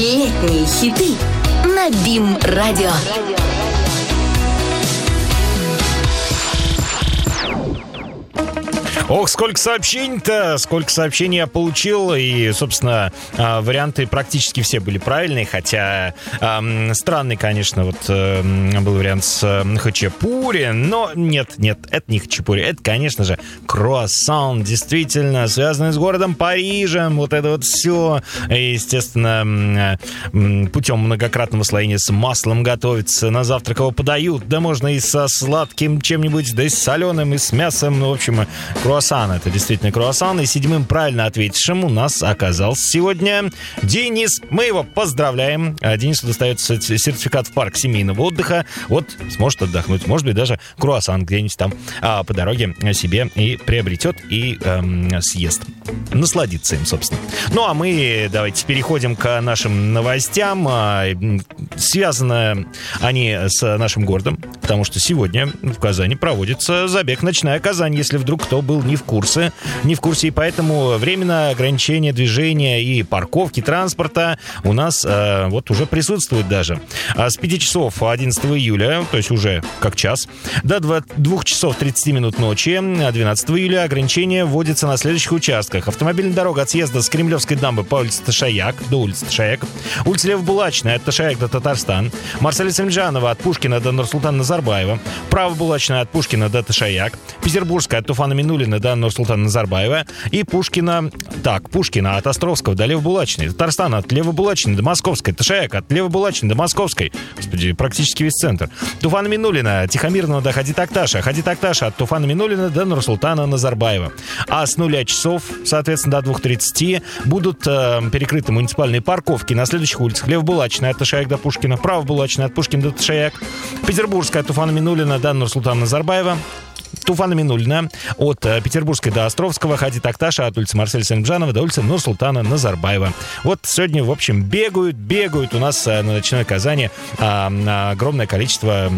Летние хиты на БИМ-радио. Ох, сколько сообщений-то, сколько сообщений я получил, и, собственно, варианты практически все были правильные, хотя странный, конечно, вот был вариант с хачапури, но нет, это не хачапури, это, конечно же, круассан, действительно, связанный с городом Парижем, вот это вот все, естественно, путем многократного слоения с маслом готовится, на завтрак его подают, да можно и со сладким чем-нибудь, да и с соленым, и с мясом, ну, в общем, круассан, это действительно круассан. И седьмым правильно ответившим у нас оказался сегодня Денис. Мы его поздравляем. Денису достается сертификат в парк семейного отдыха. Вот сможет отдохнуть. Может быть, даже круассан где-нибудь там по дороге себе и приобретет, и съест. Насладится им, собственно. Ну, а мы давайте переходим к нашим новостям. Связаны они с нашим городом, потому что сегодня в Казани проводится забег «Ночная Казань», если вдруг кто был не в курсе, и поэтому временное ограничение движения и парковки транспорта у нас вот уже присутствует даже. С 5 часов 11 июля, то есть уже как час, до 2 часов 30 минут ночи 12 июля ограничение вводится на следующих участках. Автомобильная дорога от съезда с Кремлевской дамбы по улице Ташаяк до улицы Ташаяк, улица Левобулачная от Ташаяк до Татарстан, Марселя Сельмджанова от Пушкина до Нурсултана Назарбаева, Правобулачная от Пушкина до Ташаяк, Петербургская от Туфана Минуллина до Нурсултана Назарбаева и Пушкина от Островского до Левобулачной, Татарстана от Левобулачной до Московской, Ташаяк от Левобулачной до Московской, господи, практически весь центр, Туфана Минуллина, Тихомирного до Хади Такташа от Туфана Минуллина до Нурсултана Назарбаева. А с 0 часов, соответственно, до 2:30 будут перекрыты муниципальные парковки на следующих улицах: Левобулачная от Ташаяк до Пушкина, Правобулачная от Пушкина до Ташаяк, Петербургская от Туфана Минуллина до Нурсултана Назарбаева, Туфана Минуллина от Петербургской до Островского, Хади Такташа от улицы Марселя Сельмджанова до улицы Нурсултана Назарбаева. Вот сегодня, в общем, бегают у нас на Ночной Казани огромное количество